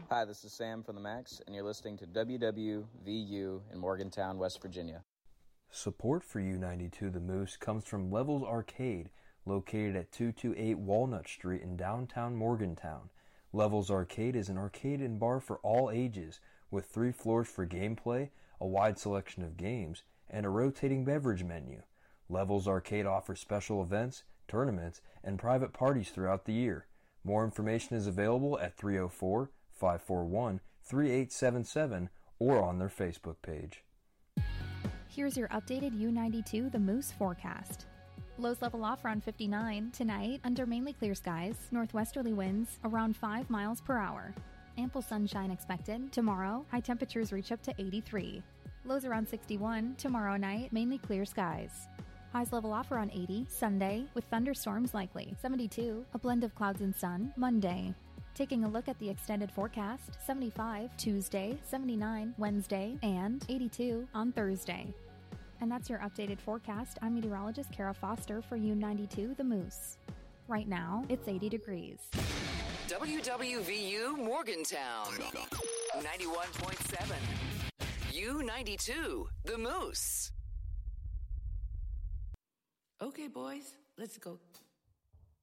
Hi, this is Sam from the Max, and you're listening to WWVU in Morgantown, West Virginia. Support for U92 The Moose comes from Levels Arcade, located at 228 Walnut Street in downtown Morgantown. Levels Arcade is an arcade and bar for all ages, with 3 floors for gameplay, a wide selection of games, and a rotating beverage menu. Levels Arcade offers special events, tournaments, and private parties throughout the year. More information is available at 304-541-3877 or on their Facebook page. Here's your updated U92 The Moose forecast. Lows level off around 59 tonight under mainly clear skies, northwesterly winds around 5 miles per hour. Ample sunshine expected. Tomorrow, high temperatures reach up to 83. Lows around 61 tomorrow night, mainly clear skies. Highs level off around 80 Sunday with thunderstorms likely. 72, a blend of clouds and sun Monday. Taking a look at the extended forecast, 75 Tuesday, 79 Wednesday, and 82 on Thursday. And that's your updated forecast. I'm meteorologist Kara Foster for U92 The Moose. Right now, it's 80 degrees. WWVU Morgantown 91.7. U92 The Moose. Okay, boys, let's go.